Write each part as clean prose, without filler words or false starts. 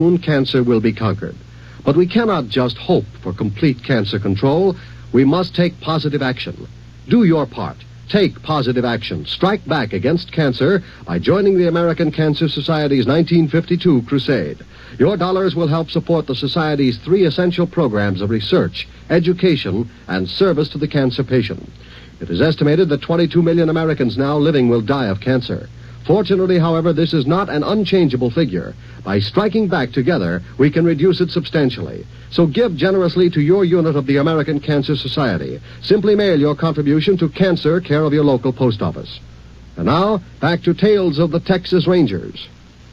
soon cancer will be conquered. But we cannot just hope for complete cancer control. We must take positive action. Do your part. Take positive action. Strike back against cancer by joining the American Cancer Society's 1952 crusade. Your dollars will help support the Society's 3 essential programs of research, education, and service to the cancer patient. It is estimated that 22 million Americans now living will die of cancer. Fortunately, however, this is not an unchangeable figure. By striking back together, we can reduce it substantially. So give generously to your unit of the American Cancer Society. Simply mail your contribution to Cancer, care of your local post office. And now, back to Tales of the Texas Rangers.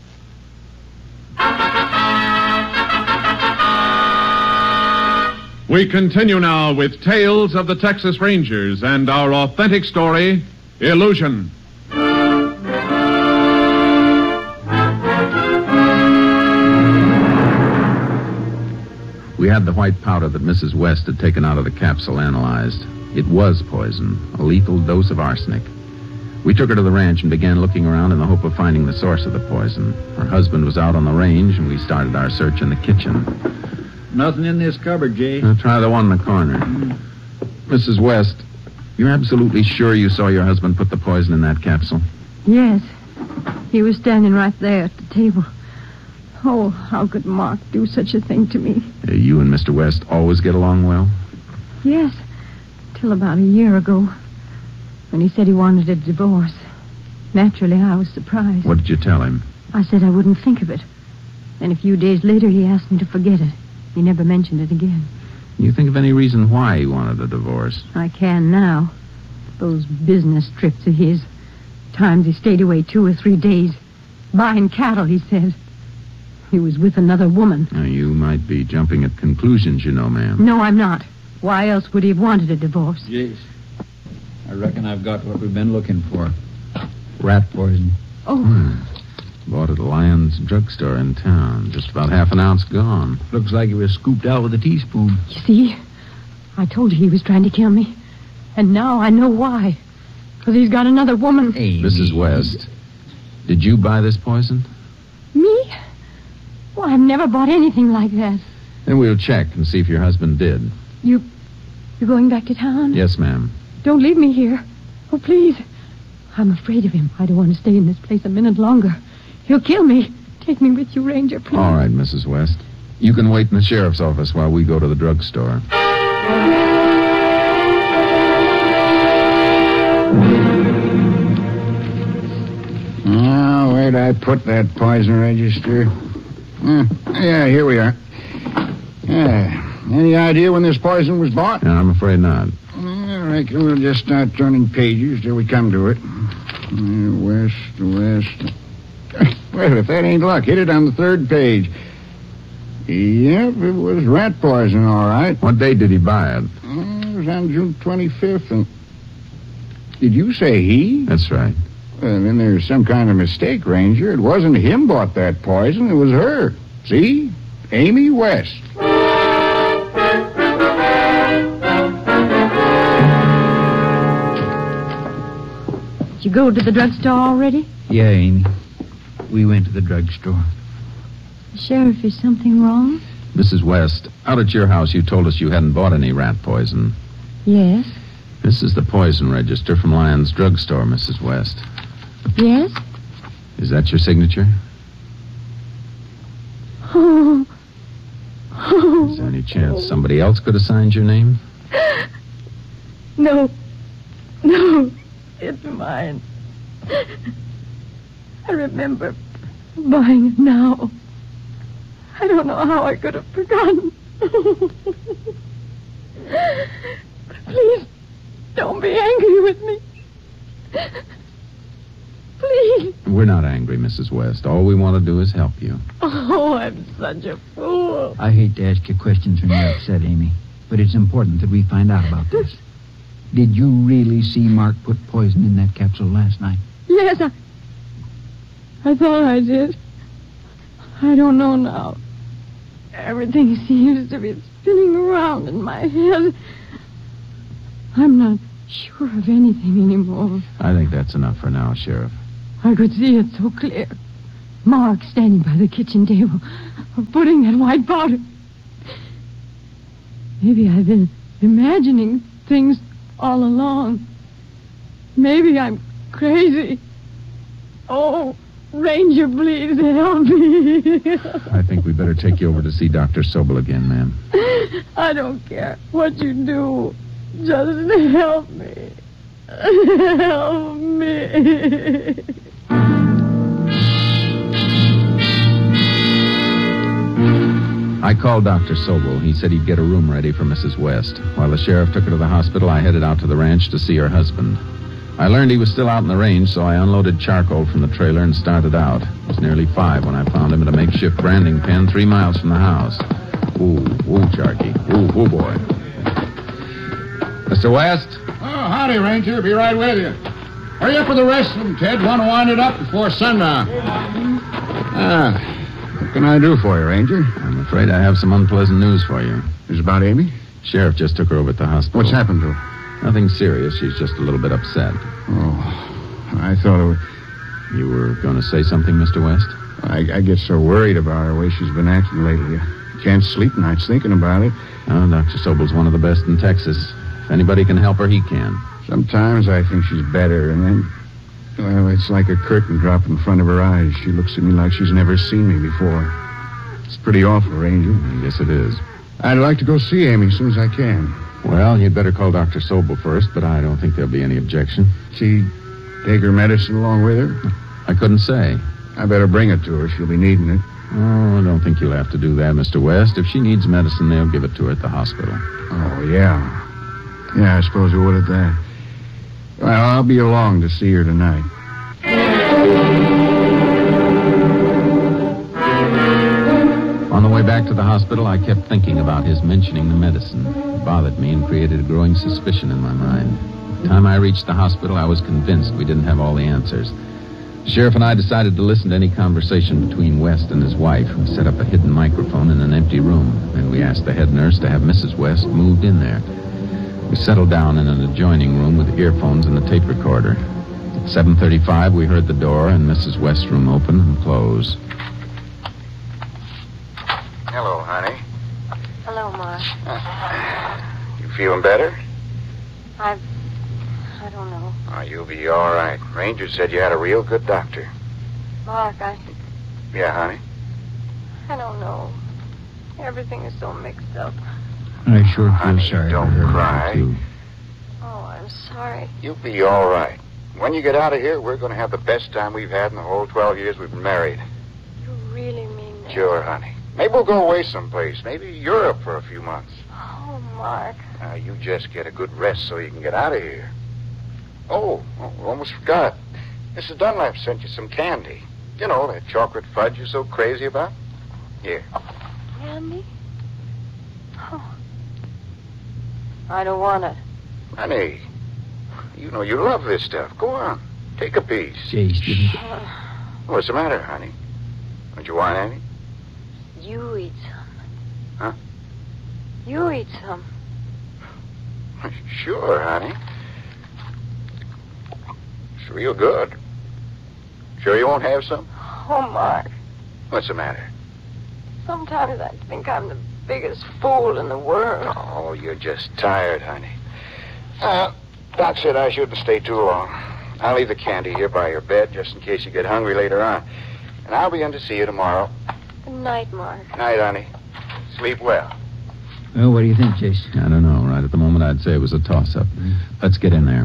We continue now with Tales of the Texas Rangers and our authentic story, Illusion. We had the white powder that Mrs. West had taken out of the capsule analyzed. It was poison, a lethal dose of arsenic. We took her to the ranch and began looking around in the hope of finding the source of the poison. Her husband was out on the range, and we started our search in the kitchen. Nothing in this cupboard, Jay. Try the one in the corner. Mrs. West, you're absolutely sure you saw your husband put the poison in that capsule? Yes. He was standing right there at the table. Oh, how could Mark do such a thing to me? You and Mr. West always get along well? Yes, till about a year ago, when he said he wanted a divorce. Naturally, I was surprised. What did you tell him? I said I wouldn't think of it. Then a few days later, he asked me to forget it. He never mentioned it again. Can you think of any reason why he wanted a divorce? I can now. Those business trips of his. Times he stayed away 2 or 3 days. Buying cattle, he said. He was with another woman. Now, you might be jumping at conclusions, you know, ma'am. No, I'm not. Why else would he have wanted a divorce? Jace, I reckon I've got what we've been looking for. Rat poison. Oh. Bought at a Lyons drugstore in town. Just about half an ounce gone. Looks like it was scooped out with a teaspoon. You see, I told you he was trying to kill me. And now I know why. Because he's got another woman. Amy. Mrs. West, did you buy this poison? Me? Well, I've never bought anything like that. Then we'll check and see if your husband did. You're going back to town? Yes, ma'am. Don't leave me here. Oh, please. I'm afraid of him. I don't want to stay in this place a minute longer. He'll kill me. Take me with you, Ranger, please. All right, Mrs. West. You can wait in the sheriff's office while we go to the drugstore. Now, where'd I put that poison register? Yeah, here we are. Any idea when this poison was bought? No, I'm afraid not. I reckon we'll just start turning pages till we come to it. West. Well, if that ain't luck, hit it on the 3rd page. Yep, it was rat poison, all right. What date did he buy it? It was on June 25th. And did you say he? That's right. Well, then there's some kind of mistake, Ranger. It wasn't him bought that poison. It was her. See? Amy West. Did you go to the drugstore already? Yeah, Amy. We went to the drugstore. Sheriff, is something wrong? Mrs. West, out at your house you told us you hadn't bought any rat poison. Yes. This is the poison register from Lyons Drugstore, Mrs. West. Yes? Is that your signature? Oh. Is there any chance somebody else could have signed your name? No, it's mine. I remember buying it now. I don't know how I could have forgotten. Please, don't be angry with me. Please. We're not angry, Mrs. West. All we want to do is help you. Oh, I'm such a fool. I hate to ask you questions when you're upset, Amy, but it's important that we find out about this. Did you really see Mark put poison in that capsule last night? Yes, I thought I did. I don't know now. Everything seems to be spinning around in my head. I'm not sure of anything anymore. I think that's enough for now, Sheriff. I could see it so clear. Mark standing by the kitchen table, putting that white powder. Maybe I've been imagining things all along. Maybe I'm crazy. Oh, Ranger, please help me. I think we better take you over to see Dr. Sobel again, ma'am. I don't care what you do. Just help me. Help me. I called Dr. Sobel. He said he'd get a room ready for Mrs. West. While the sheriff took her to the hospital, I headed out to the ranch to see her husband. I learned he was still out in the range, so I unloaded charcoal from the trailer and started out. It was nearly 5 when I found him at a makeshift branding pen 3 miles from the house. Ooh, Sharky. Ooh, boy. Mr. West? Oh, howdy, Ranger. Be right with you. Hurry up with the rest of them, Ted. Want to wind it up before sundown. What can I do for you, Ranger? I'm afraid I have some unpleasant news for you. Is it about Amy? Sheriff just took her over at the hospital. What's happened to her? Nothing serious. She's just a little bit upset. Oh, I thought it was... You were going to say something, Mr. West? I get so worried about her, the way she's been acting lately. I can't sleep nights thinking about it. Oh, Dr. Sobel's one of the best in Texas. If anybody can help her, he can. Sometimes I think she's better, and then... Well, it's like a curtain dropped in front of her eyes. She looks at me like she's never seen me before. It's pretty awful, Ranger. I guess it is. I'd like to go see Amy as soon as I can. Well, you'd better call Dr. Sobel first, but I don't think there'll be any objection. She take her medicine along with her? I couldn't say. I better bring it to her. She'll be needing it. Oh, I don't think you'll have to do that, Mr. West. If she needs medicine, they'll give it to her at the hospital. Oh, yeah. Yeah, I suppose it would at that. Well, I'll be along to see her tonight. On the way back to the hospital, I kept thinking about his mentioning the medicine. It bothered me and created a growing suspicion in my mind. By the time I reached the hospital, I was convinced we didn't have all the answers. The sheriff and I decided to listen to any conversation between West and his wife. We set up a hidden microphone in an empty room, and we asked the head nurse to have Mrs. West moved in there. We settled down in an adjoining room with earphones and a tape recorder. At 7:35, we heard the door and Mrs. West's room open and close. Hello, honey. Hello, Mark. You feeling better? I don't know. Oh, you'll be all right. Ranger said you had a real good doctor. Mark, Yeah, honey? I don't know. Everything is so mixed up. I sure feel Honey, sorry don't for her. cry. Too. Oh, I'm sorry. You'll be all right. When you get out of here, we're going to have the best time we've had in the whole 12 years we've been married. You really mean that? Sure, honey. Maybe we'll go away someplace. Maybe Europe for a few months. Oh, Mark. Now, you just get a good rest so you can get out of here. Oh, almost forgot. Mrs. Dunlap sent you some candy. You know, that chocolate fudge you're so crazy about. Here. Candy? Oh. I don't want it. Honey, you know you love this stuff. Go on. Take a piece. Jace didn't... What's the matter, honey? Don't you want any? You eat some. Huh? You eat some. Sure, honey. It's real good. Sure you won't have some? Oh, Mark. What's the matter? Sometimes I think I'm the biggest fool in the world. Oh, you're just tired, honey. Doc said I shouldn't stay too long. I'll leave the candy here by your bed just in case you get hungry later on. And I'll be in to see you tomorrow. Good night, Mark. Night, honey. Sleep well. Well, what do you think, Jace? I don't know. Right at the moment, I'd say it was a toss-up. Let's get in there.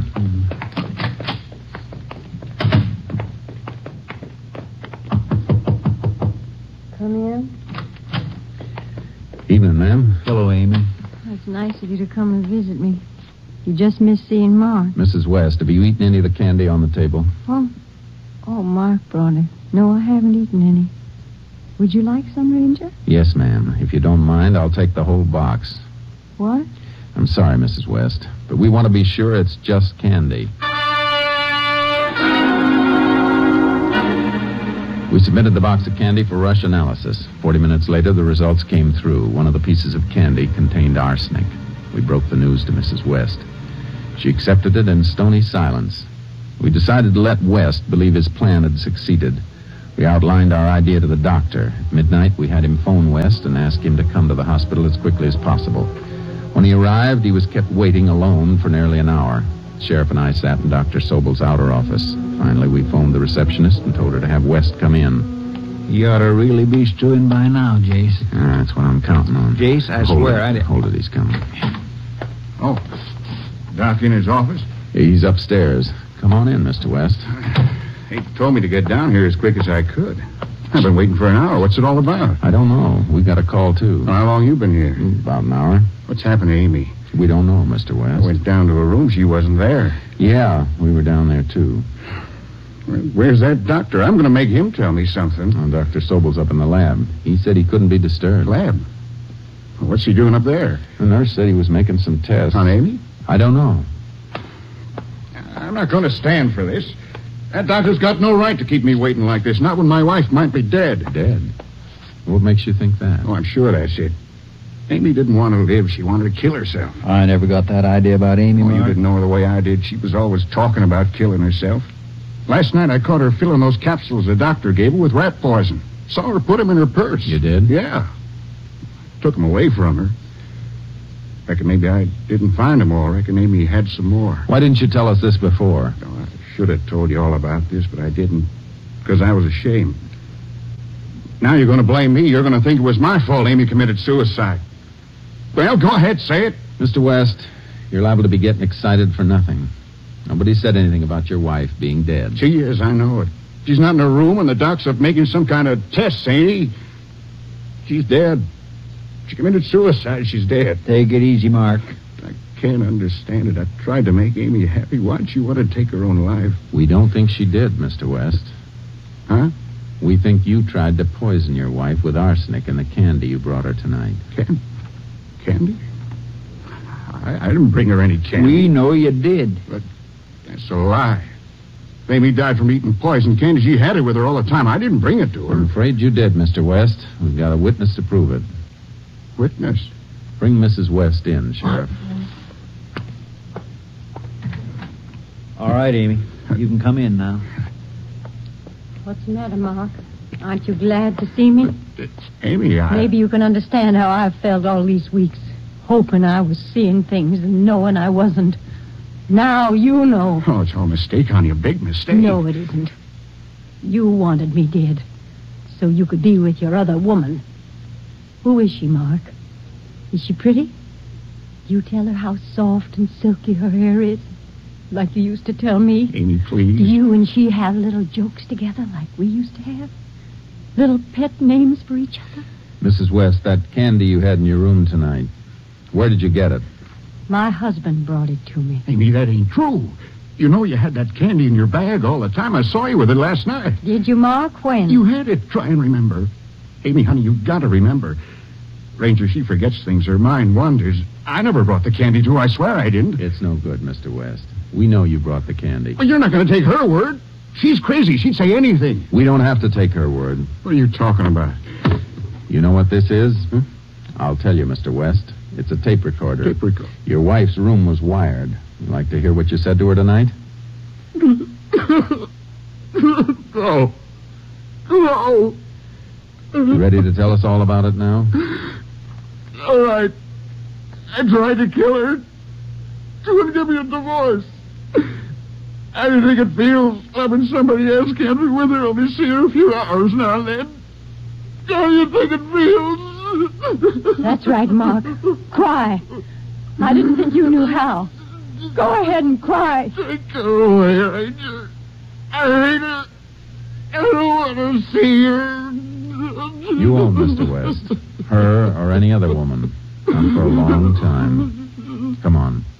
Come in. Evening, ma'am. Hello, Amy. It's nice of you to come and visit me. You just missed seeing Mark. Mrs. West, have you eaten any of the candy on the table? Oh, Mark brought it. No, I haven't eaten any. Would you like some, Ranger? Yes, ma'am. If you don't mind, I'll take the whole box. What? I'm sorry, Mrs. West, but we want to be sure it's just candy. We submitted the box of candy for rush analysis. 40 minutes later, the results came through. One of the pieces of candy contained arsenic. We broke the news to Mrs. West. She accepted it in stony silence. We decided to let West believe his plan had succeeded. We outlined our idea to the doctor. At midnight, we had him phone West and ask him to come to the hospital as quickly as possible. When he arrived, he was kept waiting alone for nearly an hour. The sheriff and I sat in Dr. Sobel's outer office. Finally, we phoned the receptionist and told her to have West come in. You ought to really be stewing by now, Jace. That's what I'm counting on. Jace, I swear I didn't... Hold it, he's coming. Oh, Doc in his office? He's upstairs. Come on in, Mr. West. He told me to get down here as quick as I could. I've been waiting for an hour. What's it all about? I don't know. We got a call, too. How long you been here? About an hour. What's happened to Amy? We don't know, Mr. West. I went down to her room. She wasn't there. Yeah, we were down there, too. Where's that doctor? I'm going to make him tell me something. Oh, Dr. Sobel's up in the lab. He said he couldn't be disturbed. Lab? What's he doing up there? The nurse said he was making some tests. On Amy? I don't know. I'm not going to stand for this. That doctor's got no right to keep me waiting like this. Not when my wife might be dead. Dead? What makes you think that? Oh, I'm sure that's it. Amy didn't want to live. She wanted to kill herself. I never got that idea about Amy, Oh, Mark. you didn't know her the way I did. She was always talking about killing herself. Last night I caught her filling those capsules the doctor gave her with rat poison. Saw her put them in her purse. You did? Yeah. Took them away from her. Reckon maybe I didn't find them all. Reckon Amy had some more. Why didn't you tell us this before? Oh, I should have told you all about this, but I didn't. Because I was ashamed. Now you're going to blame me. You're going to think it was my fault Amy committed suicide. Well, go ahead, say it. Mr. West, you're liable to be getting excited for nothing. Nobody said anything about your wife being dead. She is, I know it. She's not in her room, and the doc's up making some kind of test, ain't he? She's dead. She committed suicide. She's dead. Take it easy, Mark. I can't understand it. I tried to make Amy happy. Why'd she want to take her own life? We don't think she did, Mr. West. Huh? We think you tried to poison your wife with arsenic in the candy you brought her tonight. Candy? I didn't bring her any candy. We know you did. But that's a lie. Amy died from eating poison candy. She had it with her all the time. I didn't bring it to her. I'm afraid you did, Mr. West. We've got a witness to prove it. Witness? Bring Mrs. West in, Sheriff. All right, Amy. You can come in now. What's the matter, Mark? Aren't you glad to see me? Amy, Maybe you can understand how I've felt all these weeks, hoping I was seeing things and knowing I wasn't. Now you know. Oh, it's all a mistake on you. Big mistake. No, it isn't. You wanted me dead, so you could be with your other woman. Who is she, Mark? Is she pretty? You tell her how soft and silky her hair is, like you used to tell me. Amy, please. Do you and she have little jokes together like we used to have? Little pet names for each other? Mrs. West, that candy you had in your room tonight, where did you get it? My husband brought it to me. Amy, that ain't true. You know you had that candy in your bag all the time. I saw you with it last night. Did you, Mark? When? You had it. Try and remember. Amy, honey, you've got to remember. Ranger, she forgets things. Her mind wanders. I never brought the candy to her. I swear I didn't. It's no good, Mr. West. We know you brought the candy. Well, you're not going to take her word. She's crazy. She'd say anything. We don't have to take her word. What are you talking about? You know what this is? Huh? I'll tell you, Mr. West. It's a tape recorder. Tape recorder. Your wife's room was wired. You like to hear what you said to her tonight? No. No. You ready to tell us all about it now? All right. I tried to kill her. She wouldn't give me a divorce. I didn't think it feels loving somebody else can't be with her, only see her a few hours now and then. How do you think it feels? That's right, Mark. Cry. I didn't think you knew how. Go ahead and cry. Take her away, Ranger. I hate her. I don't want to see her. You won't, Mr. West. Her or any other woman. Not for a long time. Come on.